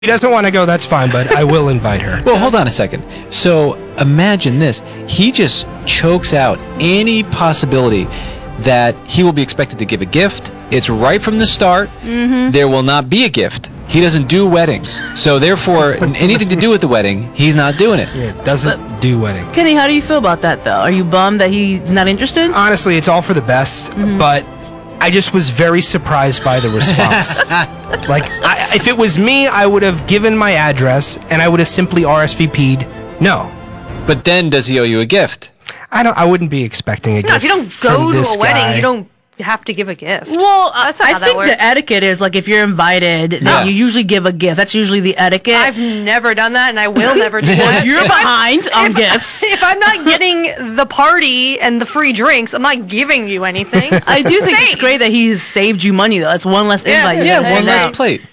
he doesn't want to go, that's fine, but I will invite her. Well, hold on a second. So imagine this. He just chokes out any possibility that he will be expected to give a gift. It's right from the start. There will not be a gift. He doesn't do weddings. So therefore, anything to do with the wedding, he's not doing it. Yeah, doesn't do wedding. Kenny, how do you feel about that, though? Are you bummed that he's not interested? Honestly, it's all for the best, but I just was very surprised by the response. Like, if it was me, I would have given my address and I would have simply RSVP'd no. But then does he owe you a gift? I wouldn't be expecting a gift. No, if you don't from go to this a wedding, guy. you don't have to give a gift. Well, That's not I how that think works. the etiquette is like if you're invited, then you usually give a gift. That's usually the etiquette. I've never done that, and I will never do that. You're behind on gifts. If I'm not getting the party and the free drinks, I'm not giving you anything. I do think it's Same. great that he's saved you money, though. That's one less invite. Yeah, you gotta One send less out. plate.